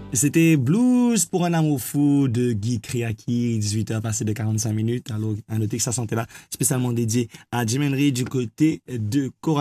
C'était Blues pour un amour fou de Guy Kriaki, 18h passé de 45 minutes. Alors, à noter que ça sentait là, spécialement dédié à Jim Henry du côté de Cora.